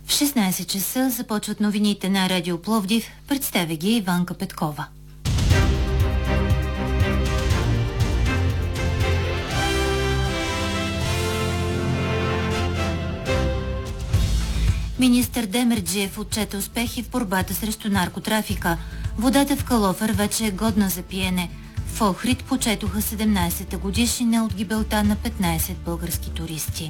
В 16 часа започват новините на Радио Пловдив. Представя ги Иванка Петкова. Министър Демерджиев отчете успехи в борбата срещу наркотрафика. Водата в Калофер вече е годна за пиене. В Охрид почетоха 17-та годишнина от гибелта на 15 български туристи.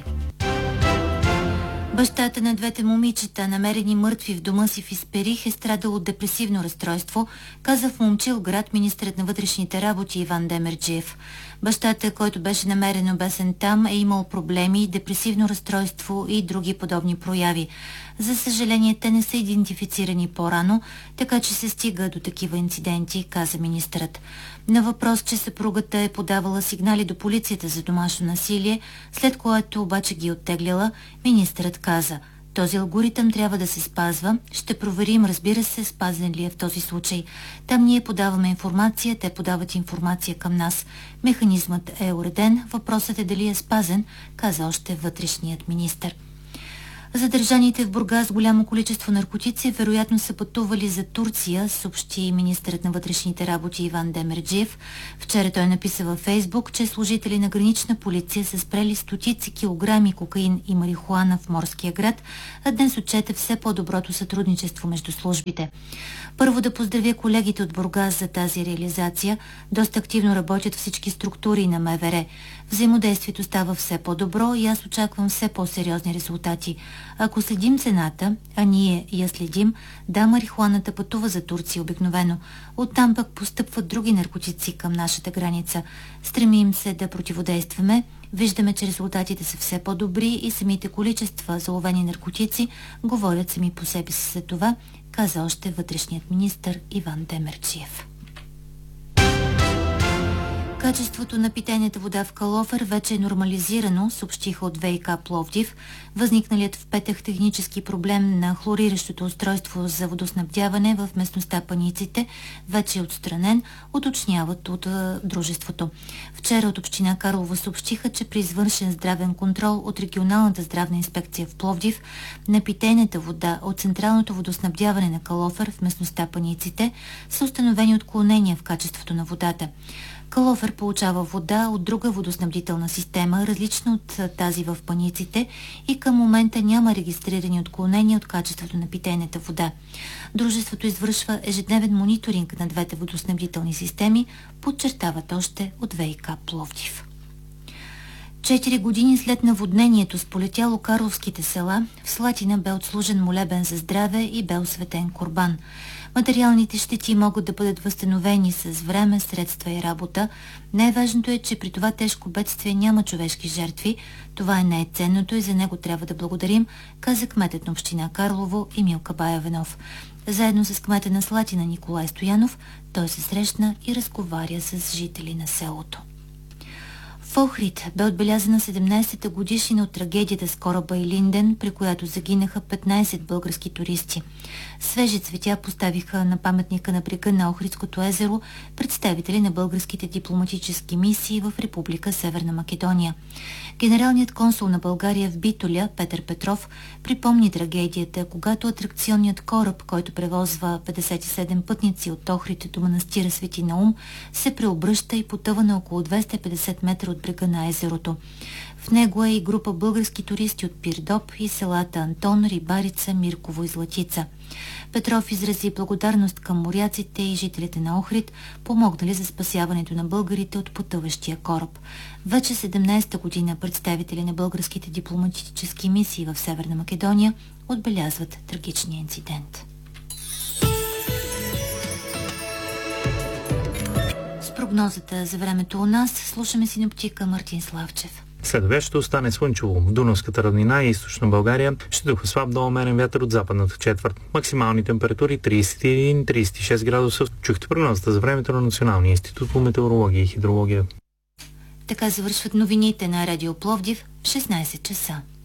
Бащата на двете момичета, намерени мъртви в дома си в Исперих, е страдал от депресивно разстройство, каза в Момчилград министърът на вътрешните работи Иван Демерджиев. Бащата, който беше намерен обесен там, е имал проблеми, депресивно разстройство и други подобни прояви. За съжаление, те не са идентифицирани по-рано, така че се стига до такива инциденти, каза министърът. На въпрос, че съпругата е подавала сигнали до полицията за домашно насилие, след което обаче ги оттегляла, министърът каза: този алгоритъм трябва да се спазва. Ще проверим, разбира се, спазен ли е в този случай. Там ние подаваме информация, те подават информация към нас. Механизмът е уреден, въпросът е дали е спазен, каза още вътрешният министър. Задържаните в Бургас голямо количество наркотици вероятно са пътували за Турция, съобщи министърът на вътрешните работи Иван Демерджиев. Вчера той написа във Фейсбук, че служители на гранична полиция са спрели стотици килограми кокаин и марихуана в морския град, а днес отчете все по-доброто сътрудничество между службите. Първо да поздравя колегите от Бургас за тази реализация. Доста активно работят всички структури на МВР. Взаимодействието става все по-добро и аз очаквам все по-сериозни резултати. Ако следим цената, а ние я следим, да, марихуаната пътува за Турция обикновено. Оттам пък постъпват други наркотици към нашата граница. Стремим се да противодействаме. Виждаме, че резултатите са все по-добри и самите количества заловени наркотици говорят сами по себе си за това, каза още вътрешният министър Иван Демерджиев. Качеството на питейната вода в Калофер вече е нормализирано, съобщиха от ВиК Пловдив. Възникналият в петък технически проблем на хлориращото устройство за водоснабдяване в местността Паниците вече е отстранен, уточняват от дружеството. Вчера от община Карлово съобщиха, че при извършен здравен контрол от регионалната здравна инспекция в Пловдив на питейната вода от централното водоснабдяване на Калофер в местността Паниците са установени отклонения в качеството на водата. Калофер получава вода от друга водоснабдителна система, различна от тази в Паниците, и към момента няма регистрирани отклонения от качеството на питейната вода. Дружеството извършва ежедневен мониторинг на двете водоснабдителни системи, подчертават още от ВиК Пловдив. 4 години след наводнението сполетяло карловските села, в Слатина бе отслужен молебен за здраве и бе осветен курбан. Материалните щети могат да бъдат възстановени с време, средства и работа. Най-важното е, че при това тежко бедствие няма човешки жертви. Това е най-ценното и за него трябва да благодарим, каза кметът на община Карлово Емил Кабаевенов. Заедно с кмета на Слатина Николай Стоянов той се срещна и разговаря с жители на селото. В Охрид бе отбелязана 17-та годишнина от трагедията с кораба Илинден, при която загинаха 15 български туристи. Свежи цветя поставиха на паметника на брега на Охридското езеро представители на българските дипломатически мисии в Република Северна Македония. Генералният консул на България в Битоля Петър Петров припомни трагедията, когато атракционният кораб, който превозва 57 пътници от Охрид до манастира Свети Наум, се преобръща и потъва на около 250 метра от брега на езерото. В него е и група български туристи от Пирдоп и селата Антон, Рибарица, Мирково и Златица. Петров изрази благодарност към моряците и жителите на Охрид, помогнали за спасяването на българите от потъващия кораб. Вече 17-та година представители на българските дипломатически мисии в Северна Македония отбелязват трагичния инцидент. С прогнозата за времето у нас слушаме синоптика Мартин Славчев. Следобед ще остане слънчево. В Дунавската равнина и източна България ще духа слаб до умерен вятър от западната четвърт. Максимални температури 31-36 градуса. Чухте прогнозата за времето на Националния институт по метеорология и хидрология. Така завършват новините на Радио Пловдив в 16 часа.